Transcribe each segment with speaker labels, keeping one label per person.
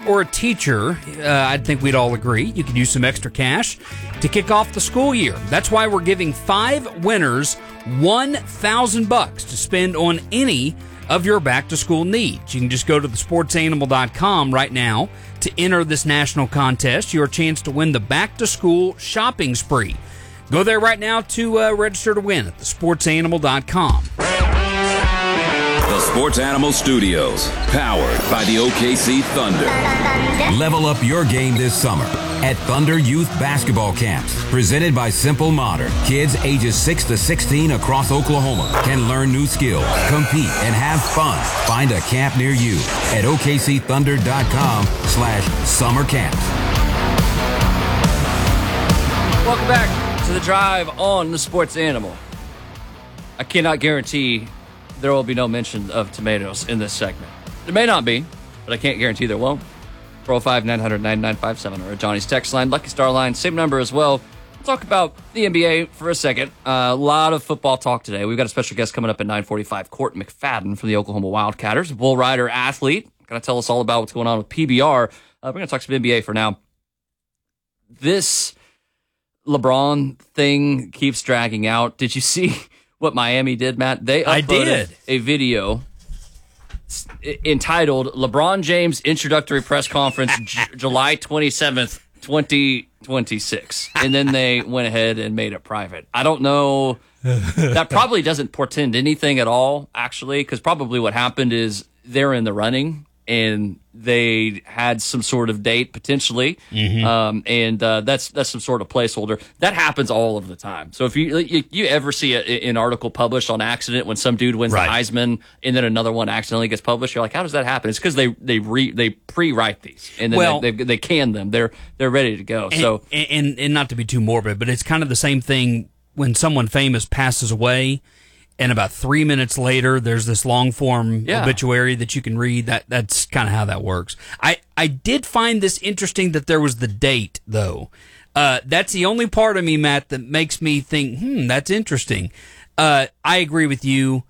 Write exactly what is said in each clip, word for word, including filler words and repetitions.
Speaker 1: or a teacher, uh, I think we'd all agree you could use some extra cash to kick off the school year. That's why we're giving five winners one thousand bucks to spend on any of your back-to-school needs. You can just go to the sports animal dot com right now to enter this national contest. Your chance to win the back-to-school shopping spree. Go there right now to uh, register to win at the sports animal dot com.
Speaker 2: The Sports Animal Studios, powered by the O K C Thunder. Level up your game this summer at Thunder Youth Basketball Camps, presented by Simple Modern. Kids ages six to sixteen across Oklahoma can learn new skills, compete, and have fun. Find a camp near you at O K C thunder dot com slash summer camps.
Speaker 3: Welcome back to the drive on the Sports Animal. I cannot guarantee there will be no mention of tomatoes in this segment. There may not be, but I can't guarantee there won't. four oh five, nine hundred, ninety-nine fifty-seven or Johnny's text line, Lucky Star line, same number as well. We'll talk about the N B A for a second. Uh, a lot of football talk today. We've got a special guest coming up at nine forty-five, Court McFadden from the Oklahoma Wildcatters, bull rider athlete. Going to tell us all about what's going on with P B R. Uh, we're going to talk some N B A for now. This LeBron thing keeps dragging out. Did you see what Miami did, Matt? They uploaded
Speaker 1: I did.
Speaker 3: a video entitled LeBron James Introductory Press Conference J- July twenty-seventh, twenty twenty-six. And then they went ahead and made it private. I don't know. That probably doesn't portend anything at all, actually, because probably what happened is they're in the running and they had some sort of date potentially, mm-hmm. um, and uh, that's that's some sort of placeholder. That happens all of the time. So if you you, you ever see a, an article published on accident when some dude wins
Speaker 1: right.
Speaker 3: the Heisman and then another one accidentally gets published, you're like, how does that happen? It's because they they re, they pre-write these and then
Speaker 1: well,
Speaker 3: they, they they can them. They're they're ready to go.
Speaker 1: And,
Speaker 3: so
Speaker 1: and, and and not to be too morbid, but it's kind of the same thing when someone famous passes away. And about three minutes later, there's this long-form
Speaker 3: yeah.
Speaker 1: obituary that you can read. That That's kind of how that works. I, I did find this interesting that there was the date, though. Uh, that's the only part of me, Matt, that makes me think, hmm, that's interesting. Uh, I agree with you.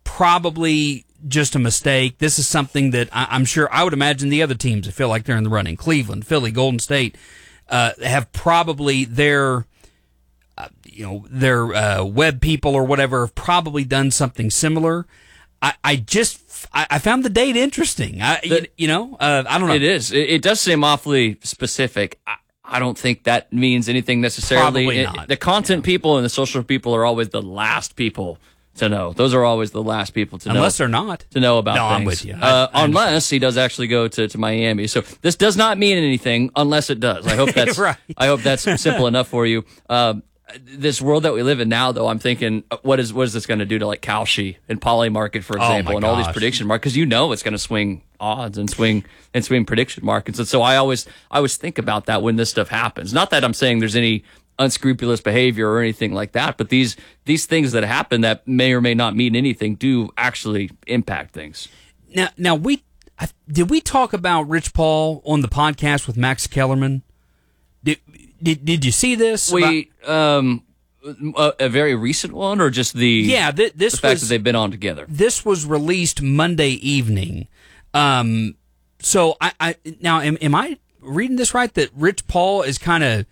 Speaker 1: Probably just a mistake. This is something that I, I'm sure, I would imagine the other teams that feel like they're in the running, Cleveland, Philly, Golden State, uh, have probably their... Uh, you know, their uh, web people or whatever have probably done something similar. I, I just, I, I found the date interesting. I, the, you, you know, uh, I don't know.
Speaker 3: It is. It, it does seem awfully specific. I, I don't think that means anything necessarily.
Speaker 1: Probably
Speaker 3: it,
Speaker 1: not.
Speaker 3: The content yeah. people and the social people are always the last people to know. Those are always the last people to know.
Speaker 1: Unless they're not.
Speaker 3: To know about
Speaker 1: no,
Speaker 3: things.
Speaker 1: I'm with you.
Speaker 3: Uh,
Speaker 1: I, I
Speaker 3: unless he does actually go to, to Miami. So this does not mean anything unless it does. I hope that's,
Speaker 1: right.
Speaker 3: I hope that's simple enough for you. Um, This world that we live in now, though, I'm thinking, what is what is this going to do to like Kalshi and Polymarket, for example,
Speaker 1: oh
Speaker 3: and all these
Speaker 1: gosh.
Speaker 3: prediction markets? Because you know it's going to swing odds and swing and swing prediction markets, and so I always I always think about that when this stuff happens. Not that I'm saying there's any unscrupulous behavior or anything like that, but these these things that happen that may or may not mean anything do actually impact things.
Speaker 1: Now, now we did we talk about Rich Paul on the podcast with Max Kellerman? Did Did, did you see this?
Speaker 3: We um a, a very recent one, or just the
Speaker 1: yeah th- this
Speaker 3: the fact
Speaker 1: was,
Speaker 3: that they've been on together.
Speaker 1: This was released Monday evening. Um, so I, I now am, am I reading this right? That Rich Paul is kind of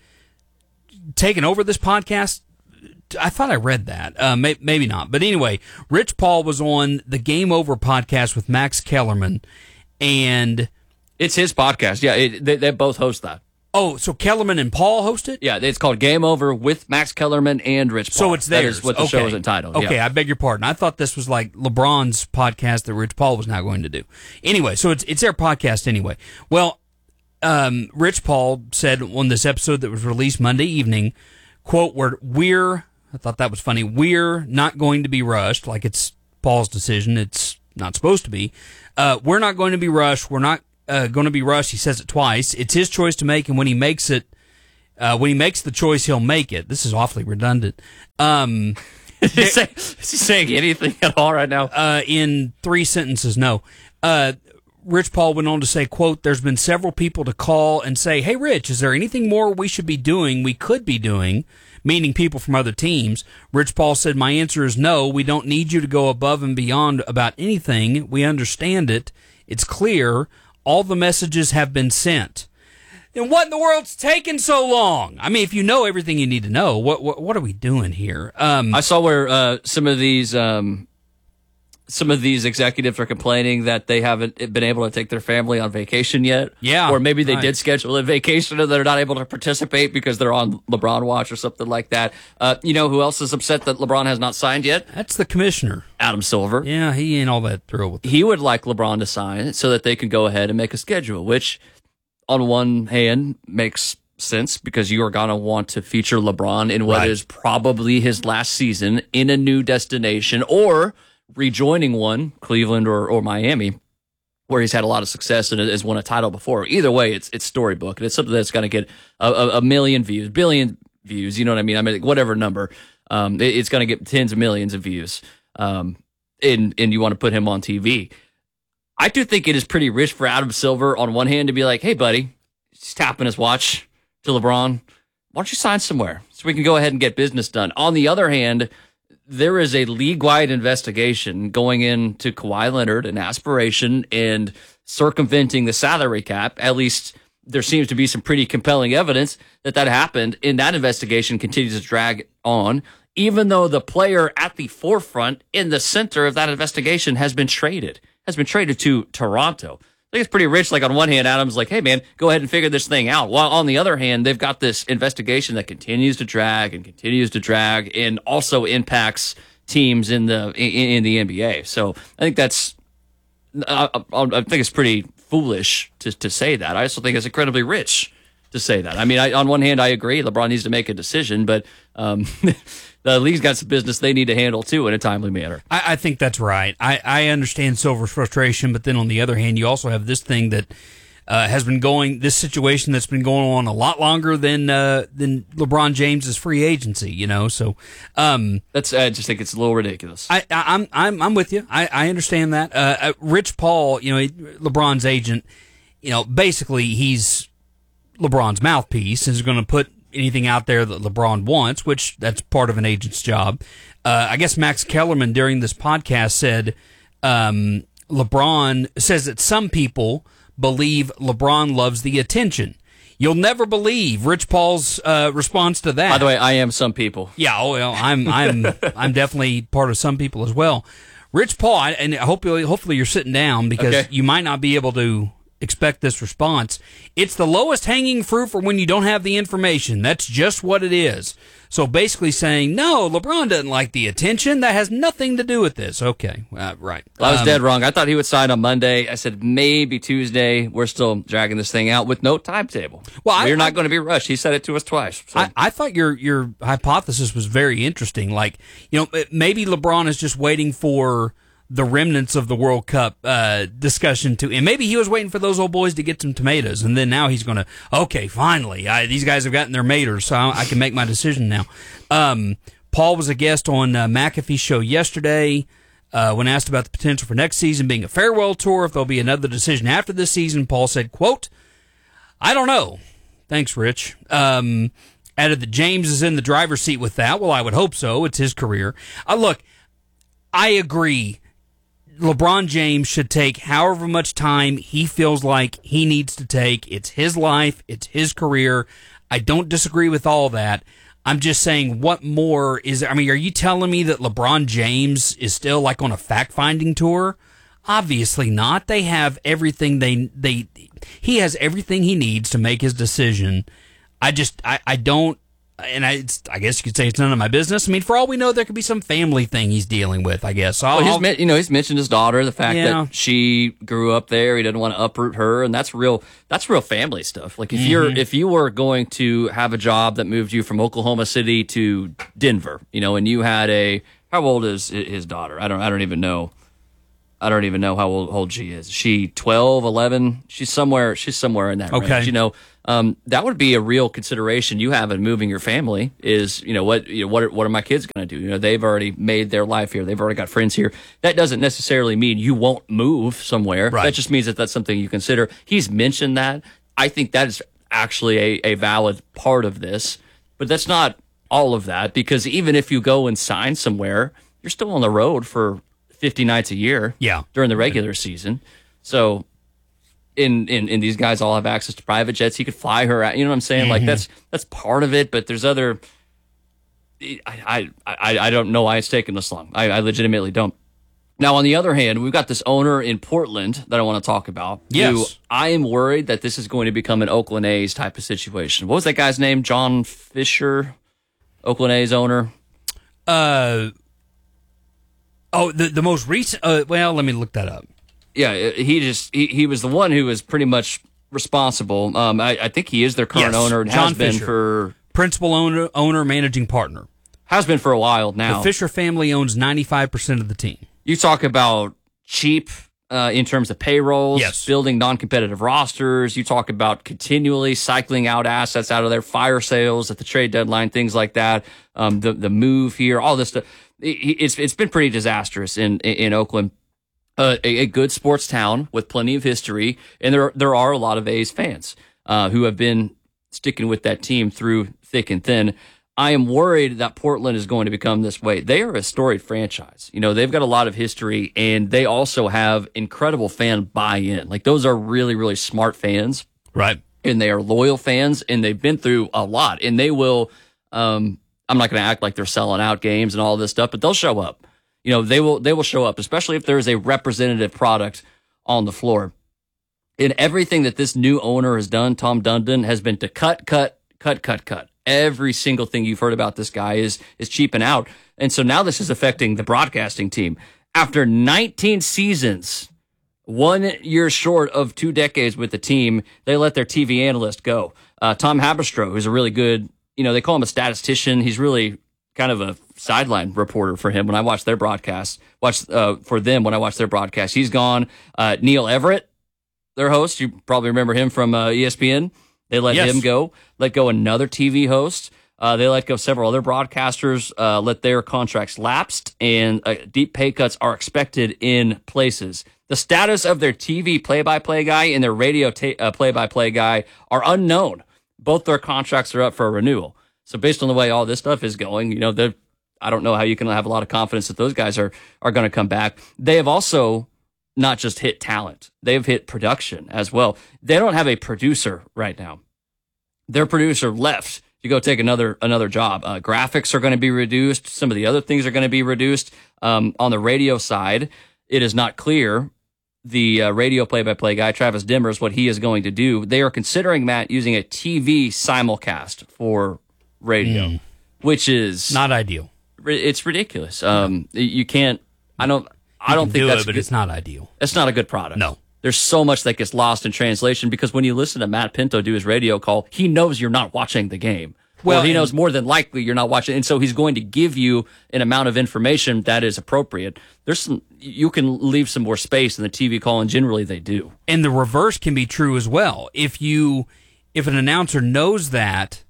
Speaker 1: taking over this podcast. I thought I read that. Uh, may, maybe not, but anyway, Rich Paul was on the Game Over podcast with Max Kellerman, and
Speaker 3: it's his podcast. Yeah, it, they, they both host that.
Speaker 1: Oh, so Kellerman and Paul host it?
Speaker 3: Yeah, it's called Game Over with Max Kellerman and Rich Paul.
Speaker 1: So it's theirs.
Speaker 3: That is what the
Speaker 1: okay.
Speaker 3: show is entitled.
Speaker 1: Okay,
Speaker 3: yeah.
Speaker 1: I beg your pardon. I thought this was like LeBron's podcast that Rich Paul was now going to do. Anyway, so it's it's their podcast anyway. Well, um, Rich Paul said on this episode that was released Monday evening, quote, we're, we're, I thought that was funny, we're not going to be rushed, like it's Paul's decision. It's not supposed to be. Uh, we're not going to be rushed. We're not Uh, going to be rushed. He says it twice. It's his choice to make, and when he makes it, uh, when he makes the choice, he'll make it. This is awfully redundant. Um,
Speaker 3: is, he say, is he saying anything at all right now?
Speaker 1: Uh, in three sentences, no. Uh, Rich Paul went on to say, quote, there's been several people to call and say, hey, Rich, is there anything more we should be doing, we could be doing, meaning people from other teams? Rich Paul said, my answer is no. We don't need you to go above and beyond about anything. We understand it. It's clear. all the messages have been sent. Then what in the world's taking so long? I mean, if you know everything you need to know, what what, what are we doing here? Um,
Speaker 3: I saw where uh, some of these um, some of these executives are complaining that they haven't been able to take their family on vacation yet.
Speaker 1: Yeah,
Speaker 3: or maybe they
Speaker 1: right.
Speaker 3: did schedule a vacation and they're not able to participate because they're on LeBron watch or something like that. Uh, you know who else is upset that LeBron has not signed yet?
Speaker 1: That's the commissioner,
Speaker 3: Adam Silver.
Speaker 1: Yeah, he ain't all that thrilled with it.
Speaker 3: He would like LeBron to sign so that they can go ahead and make a schedule, which on one hand makes sense because you are going to want to feature LeBron in what
Speaker 1: Right.
Speaker 3: is probably his last season in a new destination or rejoining one, Cleveland or, or Miami, where he's had a lot of success and has won a title before. Either way, it's it's storybook, and it's something that's going to get a, a, a million views, billion views, you know what I mean? I mean, whatever number. Um, it, it's going to get tens of millions of views, um, and, and you want to put him on T V. I do think it is pretty rich for Adam Silver on one hand to be like, hey, buddy, he's tapping his watch to LeBron. Why don't you sign somewhere so we can go ahead and get business done? On the other hand, there is a league-wide investigation going into Kawhi Leonard and aspiration and circumventing the salary cap. At least there seems to be some pretty compelling evidence that that happened, and that investigation continues to drag on, even though the player at the forefront in the center of that investigation has been traded. has been traded to Toronto. I think it's pretty rich. Like on one hand, Adam's like, hey man, go ahead and figure this thing out. While on the other hand, they've got this investigation that continues to drag and continues to drag and also impacts teams in the in, in the N B A. So I think that's, I, I, I think it's pretty foolish to, to say that. I also think it's incredibly rich to say that. I mean, I, on one hand, I agree. LeBron needs to make a decision, but um, the league's got some business they need to handle too in a timely manner.
Speaker 1: I, I think that's right. I, I understand Silver's frustration, but then on the other hand, you also have this thing that uh, has been going, this situation that's been going on a lot longer than uh, than LeBron James's free agency. You know, so um,
Speaker 3: that's I just think it's a little ridiculous.
Speaker 1: I, I, I'm I'm I'm with you. I, I understand that. Uh, uh, Rich Paul, you know, LeBron's agent, you know, basically he's LeBron's mouthpiece, is going to put anything out there that LeBron wants, which that's part of an agent's job. Uh, I guess Max Kellerman during this podcast said um, LeBron says that some people believe LeBron loves the attention. You'll never believe Rich Paul's uh, response to that.
Speaker 3: By the way, I am some people.
Speaker 1: Yeah, oh well, I'm I'm I'm definitely part of some people as well. Rich Paul, and I hope hopefully you're sitting down because
Speaker 3: Okay.
Speaker 1: you might not be able to expect this response. It's the lowest hanging fruit for when you don't have the information. That's just what it is. So basically saying, no, LeBron doesn't like the attention. That has nothing to do with this. Okay, uh, right.
Speaker 3: Well, I was
Speaker 1: Um,
Speaker 3: dead wrong. I thought he would sign on Monday. I said maybe Tuesday. We're still dragging this thing out with no timetable.
Speaker 1: Well, I-
Speaker 3: We're
Speaker 1: I-
Speaker 3: not going to be rushed. He said it to us twice. So.
Speaker 1: I, I thought your your hypothesis was very interesting. Like, you know, maybe LeBron is just waiting for the remnants of the World Cup uh, discussion to, and maybe he was waiting for those old boys to get some tomatoes, and then now he's going to, okay, finally, I, these guys have gotten their maters, so I, I can make my decision now. Um, Paul was a guest on uh, McAfee's show yesterday. Uh, when asked about the potential for next season being a farewell tour, if there'll be another decision after this season, Paul said, quote, I don't know. Thanks, Rich. Um, added that James is in the driver's seat with that. Well, I would hope so. It's his career. Uh, look, I agree. LeBron James should take however much time he feels like he needs to take. It's his life. It's his career. I don't disagree with all that. I'm just saying, what more is there? I mean, are you telling me that LeBron James is still like on a fact-finding tour? Obviously not. They have everything they they. He has everything he needs to make his decision. I just I, I don't. And I, it's, I guess you could say it's none of my business. I mean, for all we know, there could be some family thing he's dealing with, I guess. So I'll,
Speaker 3: Well, he's
Speaker 1: I'll-
Speaker 3: men- you know, he's mentioned his daughter, the fact
Speaker 1: Yeah.
Speaker 3: that she grew up there. He didn't want to uproot her, and that's real. That's real family stuff. Like if you're
Speaker 1: Mm-hmm.
Speaker 3: if you were going to have a job that moved you from Oklahoma City to Denver, you know, and you had a how old is hi- his daughter? I don't I don't even know. I don't even know how old, old she is. Is she twelve, eleven? She's somewhere. She's somewhere in that
Speaker 1: Okay.
Speaker 3: range. You know, um, that would be a real consideration you have in moving your family. Is you know what you know what are, what are my kids going to do? You know, they've already made their life here. They've already got friends here. That doesn't necessarily mean you won't move somewhere.
Speaker 1: Right.
Speaker 3: That just means that that's something you consider. He's mentioned that. I think that is actually a, a valid part of this, but that's not all of that because even if you go and sign somewhere, you're still on the road for fifty nights a year
Speaker 1: Yeah.
Speaker 3: during the regular season. So and, and, and these guys all have access to private jets. He could fly her out. You know what I'm saying? Mm-hmm. Like, that's that's part of it, but there's other... I, I, I don't know why it's taken this long. I, I legitimately don't. Now, on the other hand, we've got this owner in Portland that I want to talk about.
Speaker 1: Yes.
Speaker 3: Who I am worried that this is going to become an Oakland A's type of situation. What was that guy's name? John Fisher, Oakland A's owner?
Speaker 1: Uh, oh, the the most recent... Uh, well, let me look that up.
Speaker 3: Yeah, he just he, he was the one who was pretty much responsible. Um, I, I think he is their current
Speaker 1: yes,
Speaker 3: owner and
Speaker 1: John
Speaker 3: has been
Speaker 1: Fisher.
Speaker 3: for...
Speaker 1: Principal owner, owner, managing partner.
Speaker 3: Has been for a while now.
Speaker 1: The Fisher family owns ninety-five percent of the team.
Speaker 3: You talk about cheap uh, in terms of payrolls,
Speaker 1: yes.
Speaker 3: building non-competitive rosters. You talk about continually cycling out assets out of their fire sales at the trade deadline, things like that. Um, the the move here, all this stuff. It, it's it's been pretty disastrous in in Oakland. Uh, a, a good sports town with plenty of history, and there there are a lot of A's fans uh, who have been sticking with that team through thick and thin. I am worried that Portland is going to become this way. They are a storied franchise. You know, they've got a lot of history, and they also have incredible fan buy-in. Like, those are really, really smart fans.
Speaker 1: Right.
Speaker 3: And they are loyal fans, and they've been through a lot. And they will, um, I'm not going to act like they're selling out games and all this stuff, but they'll show up. You know, they will, they will show up, especially if there's a representative product on the floor. And everything that this new owner has done, Tom Dundon, has been to cut, cut, cut, cut, cut. Every single thing you've heard about this guy is is cheaping out. And so now this is affecting the broadcasting team. After nineteen seasons, one year short of two decades with the team, they let their T V analyst go. Uh, Tom Haberstroh, who's a really good, you know, they call him a statistician. He's really kind of a sideline reporter for him when I watch their broadcasts. Watch uh, for them when I watch their broadcasts. He's gone. Uh, Neil Everett, their host, you probably remember him from uh, E S P N. They let
Speaker 1: yes.
Speaker 3: him go, let go another T V host. Uh, they let go several other broadcasters, uh, let their contracts lapsed, and uh, deep pay cuts are expected in places. The status of their T V play-by-play guy and their radio ta- uh, play-by-play guy are unknown. Both their contracts are up for renewal. So based on the way all this stuff is going, you know, I don't know how you can have a lot of confidence that those guys are are going to come back. They have also not just hit talent. They've hit production as well. They don't have a producer right now. Their producer left to go take another another job. Uh, graphics are going to be reduced. Some of the other things are going to be reduced. Um, on the radio side, it is not clear. The uh, radio play-by-play guy, Travis Dimmers, what he is going to do. They are considering, Matt, using a T V simulcast for radio, mm. which is...
Speaker 1: not ideal.
Speaker 3: It's ridiculous. Um, you can't... I don't... I don't think
Speaker 1: do
Speaker 3: that's
Speaker 1: it, but
Speaker 3: good.
Speaker 1: It's not ideal.
Speaker 3: It's not a good product.
Speaker 1: No.
Speaker 3: There's so much that gets lost in translation because when you listen to Matt Pinto do his radio call, he knows you're not watching the game. Well, or he knows more than likely you're not watching. And so he's going to give you an amount of information that is appropriate. There's some, you can leave some more space in the T V call, and generally they do.
Speaker 1: And the reverse can be true as well. If you, if an announcer knows that,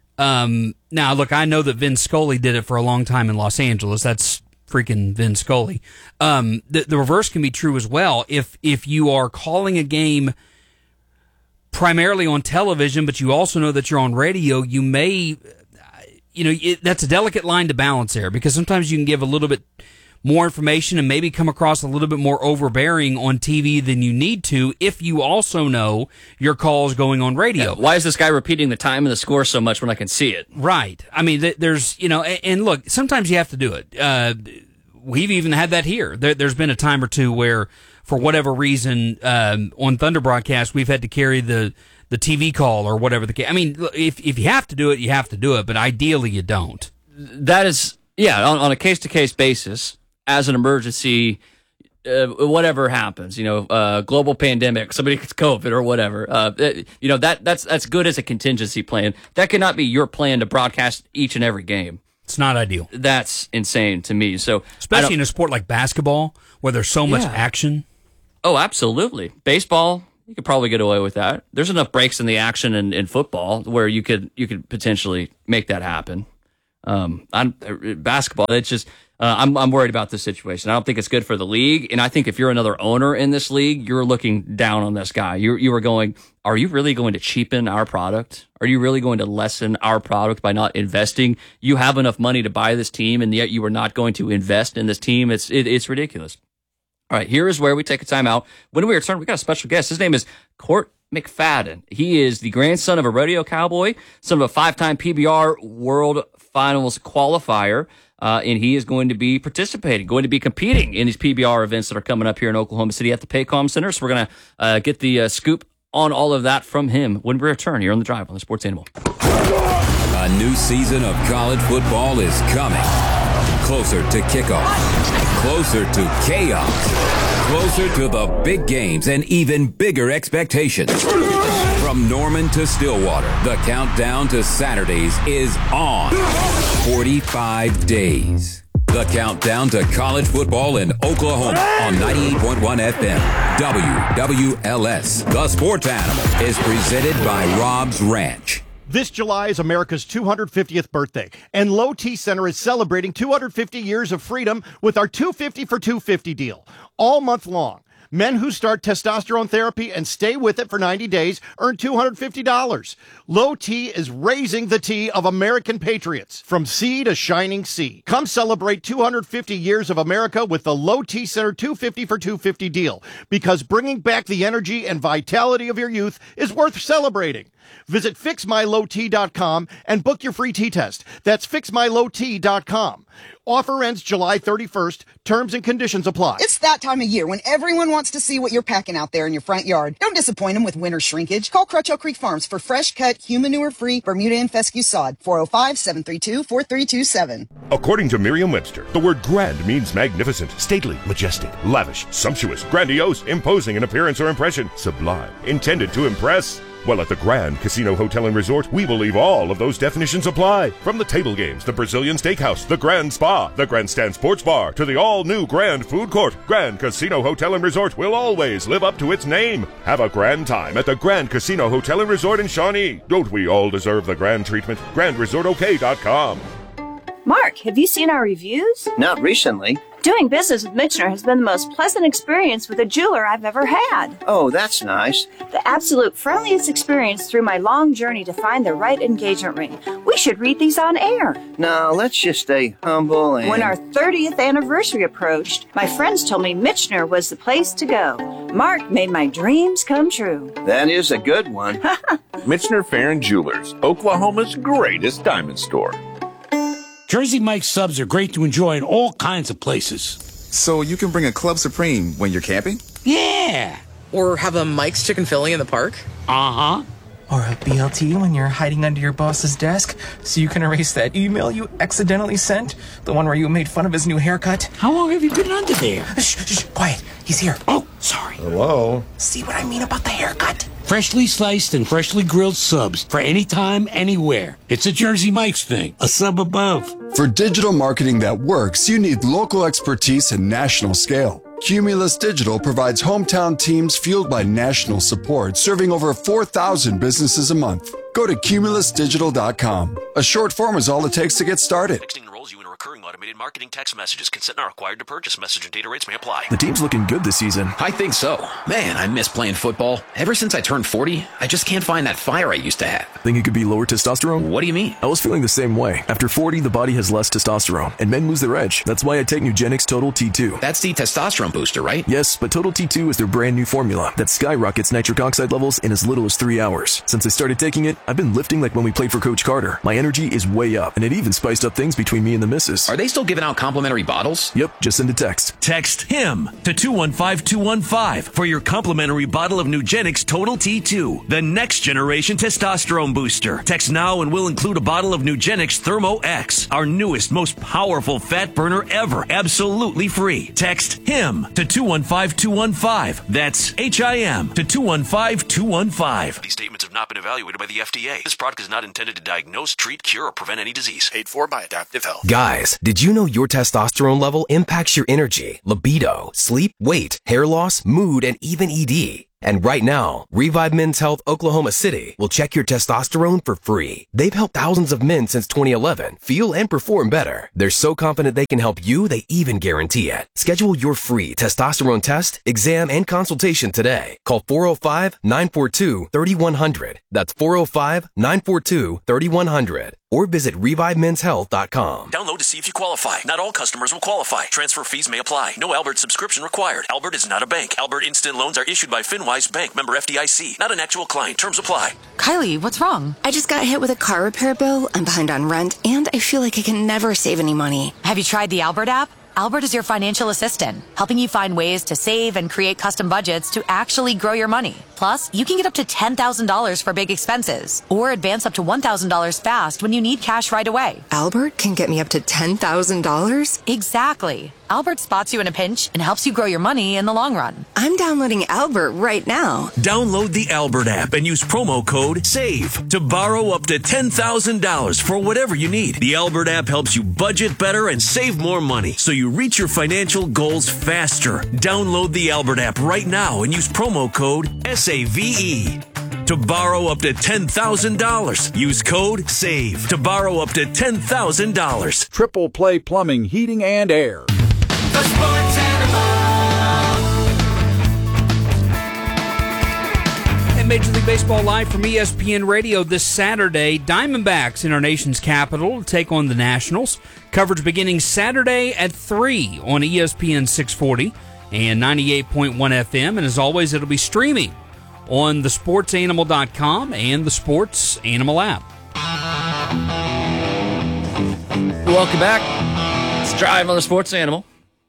Speaker 1: um, now look, I know that Vin Scully did it for a long time in Los Angeles. That's freaking Vin Scully. Um, the, the reverse can be true as well. If if you are calling a game primarily on television, but you also know that you're on radio, you may, you know, it, that's a delicate line to balance there, because sometimes you can give a little bit more information and maybe come across a little bit more overbearing on T V than you need to if you also know your call is going on radio.
Speaker 3: Yeah, why is this guy repeating the time and the score so much when I can see it?
Speaker 1: Right. I mean, th- there's, you know, and, and look, sometimes you have to do it. Uh, we've even had that here. There, there's been a time or two where, for whatever reason, um, on Thunder broadcast, we've had to carry the, the T V call or whatever the case. I mean, if if you have to do it, you have to do it, but ideally you don't.
Speaker 3: That is, yeah, on, on a case-to-case basis, as an emergency, uh, whatever happens, you know, uh, global pandemic, somebody gets COVID or whatever, uh, you know, that that's that's good as a contingency plan. That cannot be your plan to broadcast each and every game.
Speaker 1: It's not ideal.
Speaker 3: That's insane to me. So,
Speaker 1: especially in a sport like basketball, where there's so much
Speaker 3: yeah.
Speaker 1: action.
Speaker 3: Oh, absolutely. Baseball, you could probably get away with that. There's enough breaks in the action in, in football where you could you could potentially make that happen. Um, I'm basketball. It's just uh, I'm I'm worried about this situation. I don't think it's good for the league, and I think if you're another owner in this league, you're looking down on this guy. You you are going, are you really going to cheapen our product? Are you really going to lessen our product by not investing? You have enough money to buy this team, and yet you are not going to invest in this team. It's it, it's ridiculous. All right, here is where we take a timeout. When we return, we got a special guest. His name is Court McFadden. He is the grandson of a rodeo cowboy, son of a five-time P B R World Finals qualifier, uh, and he is going to be participating, going to be competing in these P B R events that are coming up here in Oklahoma City at the Paycom Center. So we're going to uh, get the uh, scoop on all of that from him when we return here on The Drive on the Sports Animal.
Speaker 2: A new season of college football is coming. Closer to kickoff, closer to chaos, closer to the big games and even bigger expectations. From Norman to Stillwater, the countdown to Saturdays is on. forty-five days. The countdown to college football in Oklahoma on ninety-eight point one F M. W W L S. The Sports Animal is presented by Rob's Ranch.
Speaker 4: This July is America's two hundred fiftieth birthday, and Low T Center is celebrating two hundred fifty years of freedom with our two fifty for two fifty deal. All month long, men who start testosterone therapy and stay with it for ninety days earn two hundred fifty dollars. Low T is raising the T of American patriots from sea to shining sea. Come celebrate two hundred fifty years of America with the Low T Center two fifty for two fifty deal, because bringing back the energy and vitality of your youth is worth celebrating. Visit fix my low t dot com and book your free tea test. That's fix my low t dot com. Offer ends July thirty-first. Terms and conditions apply.
Speaker 5: It's that time of year when everyone wants to see what you're packing out there in your front yard. Don't disappoint them with winter shrinkage. Call Crutchell Creek Farms for fresh cut, human manure-free Bermuda and fescue sod. four oh five, seven three two, four three two seven.
Speaker 6: According to Merriam-Webster, the word grand means magnificent, stately, majestic, lavish, sumptuous, grandiose, imposing in appearance or impression, sublime, intended to impress. Well, at the Grand Casino Hotel and Resort, we believe all of those definitions apply. From the table games, the Brazilian Steakhouse, the Grand Spa, the Grandstand Sports Bar, to the all-new Grand Food Court, Grand Casino Hotel and Resort will always live up to its name. Have a grand time at the Grand Casino Hotel and Resort in Shawnee. Don't we all deserve the grand treatment? grand resort o k dot com.
Speaker 7: Mark, have you seen our reviews?
Speaker 8: Not recently.
Speaker 7: Doing business with Michener has been the most pleasant experience with a jeweler I've ever had.
Speaker 8: Oh, that's nice.
Speaker 7: The absolute friendliest experience through my long journey to find the right engagement ring. We should read these on air.
Speaker 8: No, let's just stay humble and...
Speaker 7: When our thirtieth anniversary approached, my friends told me Michener was the place to go. Mark made my dreams come true.
Speaker 8: That is a good one.
Speaker 9: Michener Fair and Jewelers, Oklahoma's greatest diamond store.
Speaker 10: Jersey Mike's subs are great to enjoy in all kinds of places.
Speaker 11: So you can bring a Club Supreme when you're camping?
Speaker 10: Yeah.
Speaker 12: Or have a Mike's Chicken Philly in the park?
Speaker 10: Uh-huh.
Speaker 13: Or a B L T when you're hiding under your boss's desk so you can erase that email you accidentally sent? The one where you made fun of his new haircut?
Speaker 10: How long have you been under there?
Speaker 13: Shh, shh, quiet. He's here.
Speaker 10: Oh, sorry.
Speaker 6: Hello?
Speaker 13: See what I mean about the haircut?
Speaker 10: Freshly sliced and freshly grilled subs for any time, anywhere. It's a Jersey Mike's thing. A sub above.
Speaker 14: For digital marketing that works, you need local expertise and national scale. Cumulus Digital provides hometown teams fueled by national support, serving over four thousand businesses a month. Go to cumulus digital dot com. A short form is all it takes to get started.
Speaker 15: Texting enrolls you in recurring automated marketing text messages. Consent not required to purchase. Message and data rates may apply.
Speaker 16: The team's looking good this season.
Speaker 17: I think so. Man, I miss playing football. Ever since I turned forty, I just can't find that fire I used to have.
Speaker 16: Think it could be lower testosterone?
Speaker 17: What do you mean?
Speaker 16: I was feeling the same way. After forty, the body has less testosterone, and men lose their edge. That's why I take Nugenix Total T two.
Speaker 17: That's the testosterone booster, right?
Speaker 16: Yes, but Total T two is their brand new formula that skyrockets nitric oxide levels in as little as three hours. Since I started taking it, I've been lifting like when we played for Coach Carter. My energy is way up, and it even spiced up things between me and the missus.
Speaker 17: Are they still giving out complimentary bottles?
Speaker 16: Yep, just send a text.
Speaker 18: Text HIM to two one five two one five for your complimentary bottle of Nugenix Total T two, the next generation testosterone booster. Text now and we'll include a bottle of Nugenix Thermo X, our newest, most powerful fat burner ever, absolutely free. Text HIM to two one five two one five. That's H I M to two one five two one five.
Speaker 15: These statements have not been evaluated by the F D A. This product is not intended to diagnose, treat, cure, or prevent any disease.
Speaker 9: Paid for by Adaptive Health.
Speaker 19: Guys, did you know your testosterone level impacts your energy, libido, sleep, weight, hair loss, mood, and even E D? And right now, Revive Men's Health Oklahoma City will check your testosterone for free. They've helped thousands of men since twenty eleven feel and perform better. They're so confident they can help you, they even guarantee it. Schedule your free testosterone test, exam, and consultation today. Call four oh five, nine four two, three one zero zero. That's four oh five, nine four two, three one zero zero. Or visit revive men's health dot com.
Speaker 15: Download to see if you qualify. Not all customers will qualify. Transfer fees may apply. No Albert subscription required. Albert is not a bank. Albert Instant Loans are issued by FinWise Bank, member F D I C. Not an actual client. Terms apply.
Speaker 20: Kylie, what's wrong? I just got hit with a car repair bill. I'm behind on rent, and I feel like I can never save any money.
Speaker 21: Have you tried the Albert app? Albert is your financial assistant, helping you find ways to save and create custom budgets to actually grow your money. Plus, you can get up to ten thousand dollars for big expenses, or advance up to one thousand dollars fast when you need cash right away.
Speaker 20: Albert can get me up to ten thousand dollars?
Speaker 21: Exactly. Albert spots you in a pinch and helps you grow your money in the long run.
Speaker 20: I'm downloading Albert right now.
Speaker 18: Download the Albert app and use promo code SAVE to borrow up to ten thousand dollars for whatever you need. The Albert app helps you budget better and save more money so you reach your financial goals faster. Download the Albert app right now and use promo code S A V E. To borrow up to ten thousand dollars, use code SAVE to borrow up to ten thousand dollars.
Speaker 22: Triple Play Plumbing, Heating, and Air.
Speaker 23: The Sports Animal.
Speaker 1: And Major League Baseball live from E S P N Radio this Saturday. Diamondbacks in our nation's capital take on the Nationals. Coverage beginning Saturday at three on E S P N six forty and ninety-eight point one F M. And as always, it'll be streaming on the sports animal dot com and the Sports Animal app.
Speaker 3: Welcome back. It's Drive on the Sports Animal.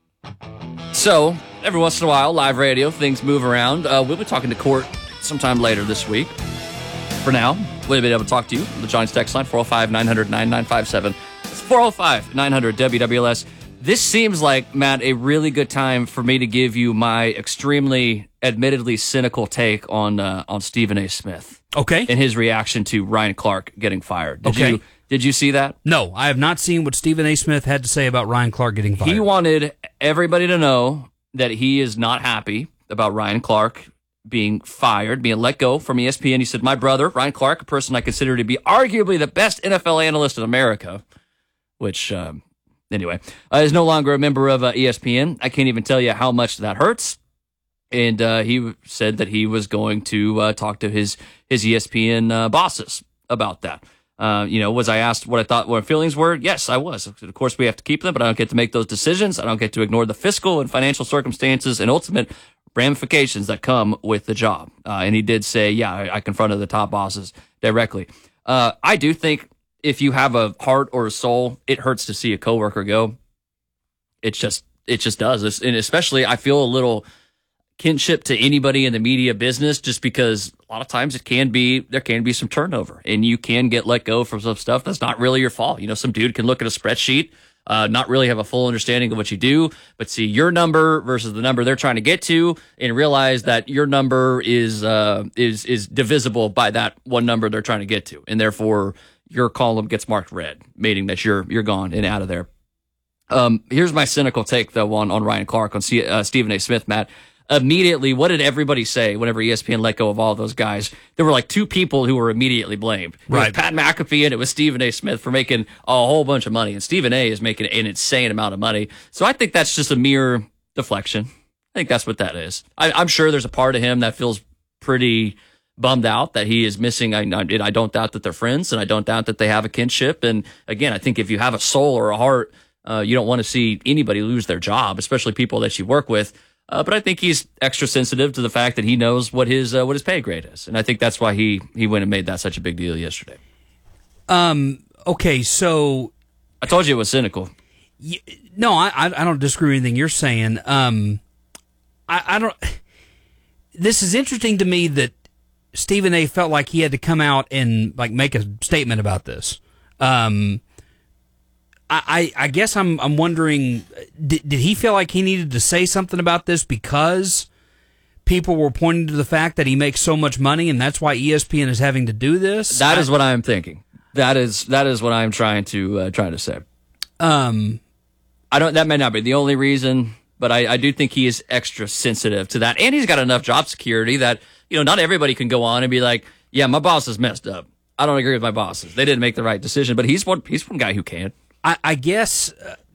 Speaker 3: So, every once in a while, live radio, things move around. Uh, we'll be talking to Court sometime later this week. For now, we'll be able to talk to you on the Giants text line, four oh five, nine hundred, ninety-nine fifty-seven. It's four oh five, nine hundred, W W L S. This seems like, Matt, a really good time for me to give you my extremely, admittedly cynical take on uh, on Stephen A. Smith.
Speaker 1: Okay.
Speaker 3: And his reaction to Ryan Clark getting fired. Did
Speaker 1: Okay.
Speaker 3: You, did you see that?
Speaker 1: No, I have not seen what Stephen A. Smith had to say about Ryan Clark getting fired.
Speaker 3: He wanted everybody to know that he is not happy about Ryan Clark being fired, being let go from E S P N. He said, my brother, Ryan Clark, a person I consider to be arguably the best N F L analyst in America, which, um, anyway, uh, is no longer a member of uh, E S P N. I can't even tell you how much that hurts. And uh, he said that he was going to uh, talk to his, his E S P N uh, bosses about that. Uh, you know, was I asked what I thought what my feelings were? Yes, I was. Of course, we have to keep them, but I don't get to make those decisions. I don't get to ignore the fiscal and financial circumstances and ultimate ramifications that come with the job. Uh, and he did say, yeah, I, I confronted the top bosses directly. Uh, I do think if you have a heart or a soul, it hurts to see a coworker go. It just, it just does. It's, and especially, I feel a little kinship to anybody in the media business, just because a lot of times it can be, there can be some turnover and you can get let go from some stuff that's not really your fault. You know, some dude can look at a spreadsheet, uh, not really have a full understanding of what you do, but see your number versus the number they're trying to get to and realize that your number is, uh, is, is divisible by that one number they're trying to get to. And therefore your column gets marked red, meaning that you're, you're gone and out of there. Um, here's my cynical take though on, on Ryan Clark, on C, uh, Stephen A. Smith, Matt. Immediately, what did everybody say whenever E S P N let go of all of those guys? There were like two people who were immediately blamed. It
Speaker 1: Right.
Speaker 3: was Pat McAfee and it was Stephen A. Smith for making a whole bunch of money. And Stephen A. is making an insane amount of money. So I think that's just a mere deflection. I think that's what that is. I, I'm sure there's a part of him that feels pretty bummed out that he is missing. I, I, I don't doubt that they're friends, and I don't doubt that they have a kinship. And again, I think if you have a soul or a heart, uh, you don't want to see anybody lose their job, especially people that you work with. Uh, but I think he's extra sensitive to the fact that he knows what his uh, what his pay grade is, and I think that's why he he went and made that such a big deal yesterday.
Speaker 1: Um. Okay. So
Speaker 3: I told you it was cynical.
Speaker 1: Y- no, I I don't disagree with anything you're saying. Um, I I don't. This is interesting to me that Stephen A. felt like he had to come out and like make a statement about this. Um. I, I guess I'm I'm wondering, did, did he feel like he needed to say something about this because people were pointing to the fact that he makes so much money and that's why E S P N is having to do this?
Speaker 3: That I, is what I'm thinking. That is that is what I'm trying to uh, trying to say.
Speaker 1: Um,
Speaker 3: I don't. That may not be the only reason. But I, I do think he is extra sensitive to that. And he's got enough job security that, you know, not everybody can go on and be like, yeah, my boss is messed up. I don't agree with my bosses. They didn't make the right decision. But he's one, he's one guy who can.
Speaker 1: I, I guess uh,